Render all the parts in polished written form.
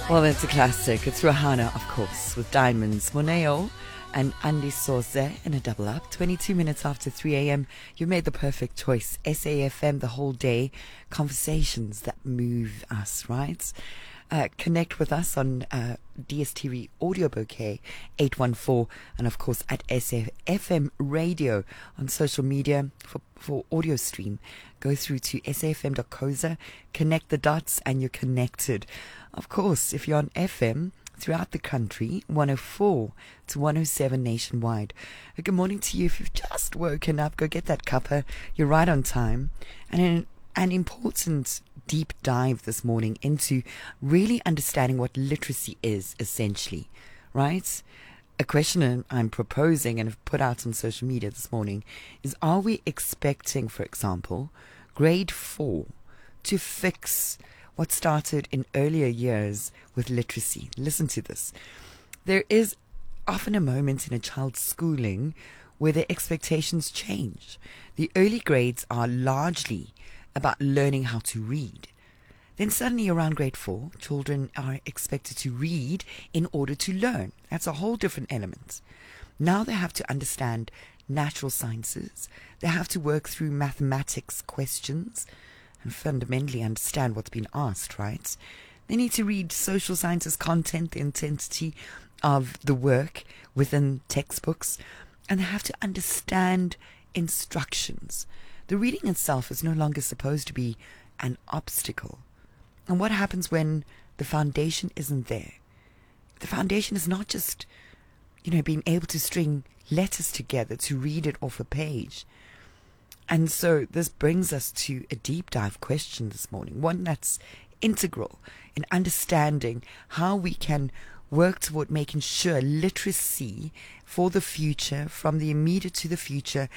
Well, it's a classic. It's Rihanna, of course, with Diamonds. Moneo and Andy Soze in a double up. 22 minutes after 3 a.m. You made the perfect choice. SAFM the whole day. Conversations that move us, right? Connect with us on DSTV Audio Bouquet 814 and of course at SAFM Radio on social media for audio stream. Go through to safm.coza, connect the dots and you're connected. Of course, if you're on FM throughout the country, 104 to 107 nationwide. Good morning to you. If you've just woken up, go get that cuppa. You're right on time. And an important deep dive this morning into really understanding what literacy is, essentially, right? A question I'm proposing and have put out on social media this morning is, are we expecting, for example, grade 4 to fix what started in earlier years with literacy? Listen to this. There is often a moment in a child's schooling where their expectations change. The early grades are largely about learning how to read. Then suddenly around grade 4, children are expected to read in order to learn. That's a whole different element. Now they have to understand natural sciences. They have to work through mathematics questions and fundamentally understand what's been asked, right? They need to read social sciences content, the intensity of the work within textbooks, and they have to understand instructions. The reading itself is no longer supposed to be an obstacle. And what happens when the foundation isn't there? The foundation is not just, being able to string letters together to read it off a page. And so this brings us to a deep dive question this morning, one that's integral in understanding how we can work toward making sure literacy for the future, from the immediate to the future,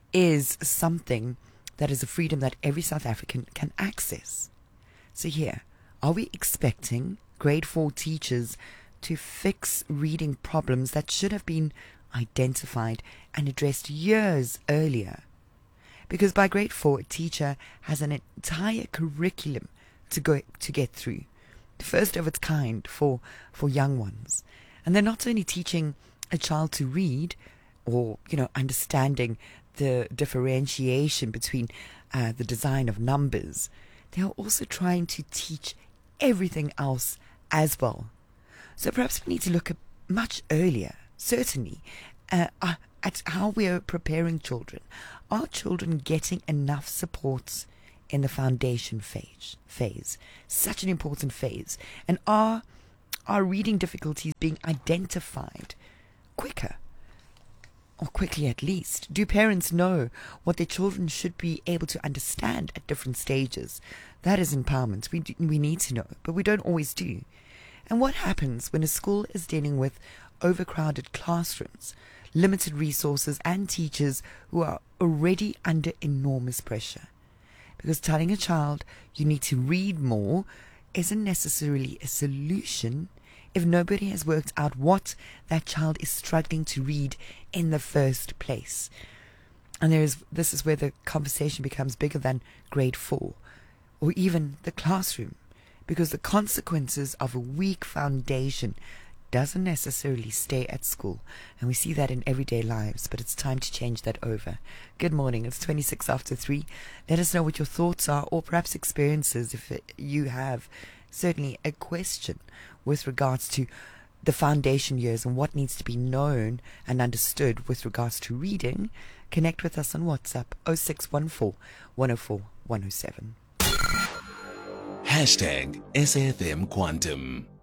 is something that is a freedom that every South African can access. So here, are we expecting grade 4 teachers to fix reading problems that should have been identified and addressed years earlier? Because by grade 4, a teacher has an entire curriculum to get through, the first of its kind for young ones. And they're not only teaching a child to read or, understanding the differentiation between the design of numbers. They are also trying to teach everything else as well. So perhaps we need to look at much earlier, certainly, at how we are preparing children. Are children getting enough support in the foundation phase? Such an important phase. And are reading difficulties being identified quicker? Or quickly at least? Do parents know what their children should be able to understand at different stages? That is empowerment. We need to know, but we don't always do. And what happens when a school is dealing with overcrowded classrooms, limited resources, and teachers who are already under enormous pressure? Because telling a child you need to read more isn't necessarily a solution if nobody has worked out what that child is struggling to read in the first place. And this is where the conversation becomes bigger than grade 4 or even the classroom, because the consequences of a weak foundation doesn't necessarily stay at school. And we see that in everyday lives, but it's time to change that over. Good morning. It's 26 after 3. Let us know what your thoughts are, or perhaps experiences if you have certainly a question with regards to the foundation years and what needs to be known and understood with regards to reading. Connect with us on WhatsApp 0614 104 107. #SAFM Quantum.